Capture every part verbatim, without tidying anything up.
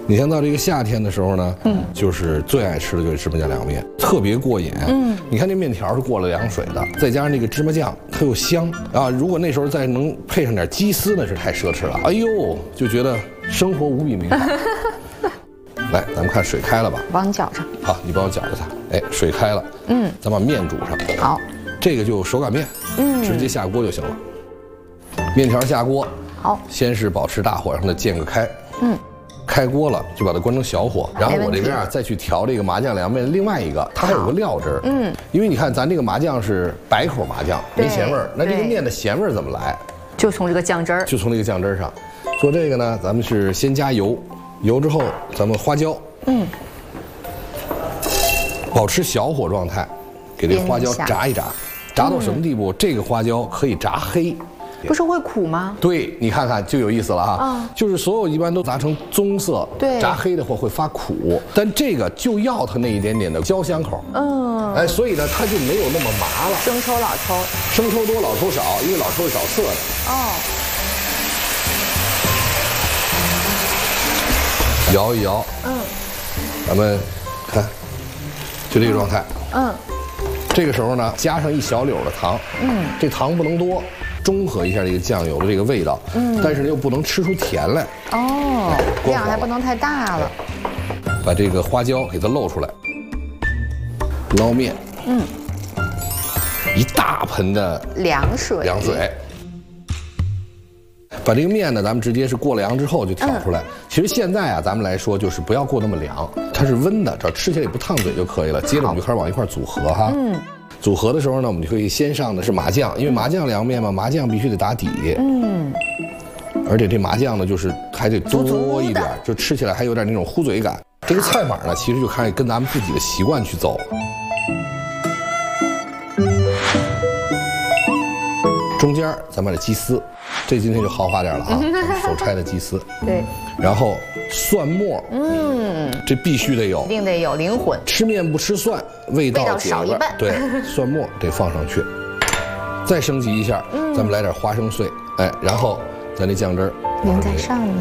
你像到这个夏天的时候呢，嗯，就是最爱吃的就是芝麻酱凉面，特别过瘾。嗯，你看这面条是过了凉水的，再加上那个芝麻酱，它又香啊。如果那时候再能配上点鸡丝，那是太奢侈了。哎呦，就觉得生活无比美好。来，咱们看水开了吧？ 帮你搅上。 好，你帮我搅着它。哎，水开了。嗯，咱把面煮上。 好， 这个就手擀面，嗯，直接下锅就行了。面条下锅。好，先是保持大火让它煎个开。嗯。开锅了就把它关成小火，然后我这边啊再去调这个麻酱凉面。另外一个，它还有个料汁儿，嗯，因为你看咱这个麻酱是白口麻酱，没咸味儿，那这个面的咸味儿怎么来？ 就从这个酱汁儿， 就从这个酱汁儿上。做这个呢，咱们是先加油，油之后咱们花椒，嗯，保持小火状态，给这个花椒炸一炸，炸到什么地步？这个花椒可以炸黑。 不是会苦吗？ 对，你看看就有意思了哈。啊，就是所有一般都炸成棕色，对，炸黑的话会发苦，但这个就要它那一点点的焦香口。嗯，哎，所以呢，它就没有那么麻了。 生抽、老抽， 生抽多，老抽少，因为老抽是少色的。哦。摇一摇，嗯，咱们看，就这个状态。嗯。这个时候呢，加上一小绺的糖。嗯，这糖不能多。中和一下这个酱油的这个味道，嗯，但是又不能吃出甜来。 哦，量还不能太大了。 把这个花椒给它露出来，捞面，嗯，一大盆的凉水， 凉水。把这个面呢，咱们直接是过了凉之后就挑出来。嗯、其实现在啊，咱们来说就是不要过那么凉，它是温的，只要吃起来也不烫嘴就可以了。接着我们就开始往一块组合哈。嗯。组合的时候呢，我们就可以先上的是麻酱，因为麻酱凉面嘛，麻酱必须得打底。嗯，而且这麻酱呢，就是还得多一点，就吃起来还有点那种糊嘴感。这个菜码呢，其实就看跟咱们自己的习惯去走。中间咱们把这鸡丝，这今天就豪华点了啊，手拆的鸡丝。对。然后蒜末，嗯，这必须得有， 一定得有灵魂。 吃面不吃蒜，味道味道少一半。 对，蒜末得放上去，再升级一下，咱们来点花生碎，哎，然后咱这酱汁儿淋在上面。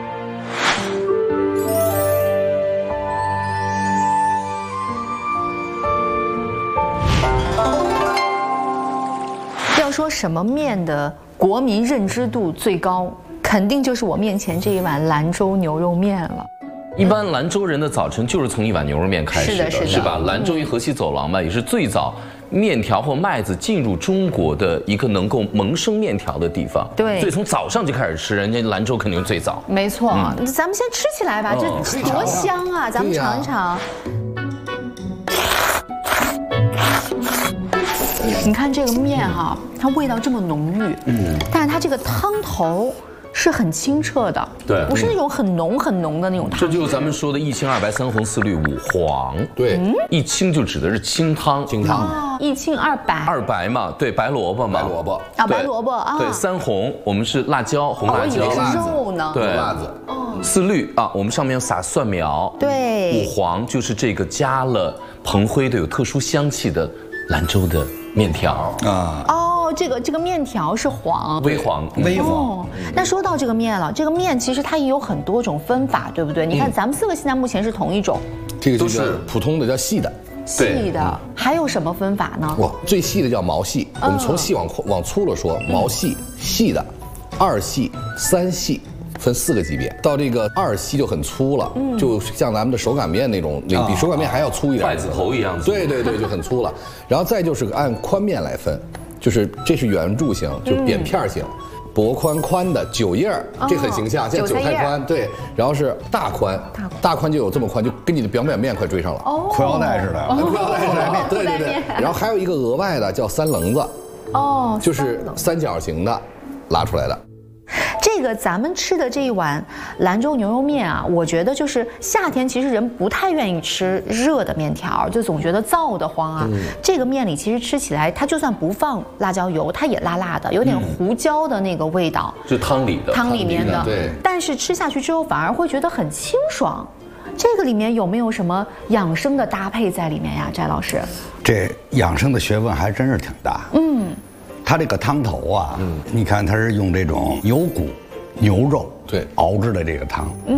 要说什么面的国民认知度最高？肯定就是我面前这一碗兰州牛肉面了。 一般兰州人的早晨就是从一碗牛肉面开始的，是的，是吧？兰州一河西走廊嘛，也是最早面条或麦子进入中国的一个能够萌生面条的地方。对，所以从早上就开始吃，人家兰州肯定最早。 没错，嗯、咱们先吃起来吧，这多香啊！咱们尝一尝。你看这个面哈、啊，它味道这么浓郁，嗯，但是它这个汤头是很清澈的，对，不是那种很浓很浓的那种汤。 这就是咱们说的一清二白三红四绿五黄。 对，嗯、 一清就指的是清汤， 清汤。 哦，一清二白。 二白嘛，对，白萝卜嘛， 白萝卜啊，白萝卜啊。 对，三红我们是辣椒，红辣椒。 我以为是肉呢。 对， 辣子。 哦。四绿啊，我们上面要撒蒜苗。 对。 五黄就是这个加了蓬灰的有特殊香气的兰州的面条啊。哦，这个这个面条是黄， 微黄， 微黄。哦， 那说到这个面了，这个面其实它也有很多种分法，对不对？你看咱们四个现在目前是同一种， 这个就是普通的叫细的， 细的，还有什么分法呢？ 哇，最细的叫毛细，我们从细往往粗了说，毛细、细的，二细、三细。分四个级别，到这个二细就很粗了，嗯，就像咱们的手擀面那种，那比手擀面还要粗一点， 筷子头一样。 对对对，就很粗了。然后再就是按宽面来分，就是这是圆柱形，就是扁片型，薄宽宽的九叶儿，这很形象，像韭菜宽。对，然后是大宽，大宽就有这么宽，就跟你的表面面快追上了， 哦，裤腰带似的， 裤腰带似的，对对对。然后还有一个额外的叫三棱子，哦，就是三角形的拉出来的。 这个咱们吃的这一碗兰州牛肉面啊，我觉得就是夏天其实人不太愿意吃热的面条，就总觉得燥得慌啊。嗯、这个面里其实吃起来，它就算不放辣椒油，它也辣辣的，有点胡椒的那个味道， 嗯、就汤里的汤里面的。 对。 但是吃下去之后反而会觉得很清爽。这个里面有没有什么养生的搭配在里面呀，翟老师？ 这养生的学问还真是挺大。嗯。它这个汤头啊，嗯，你看它是用这种牛骨、牛肉对熬制的这个汤。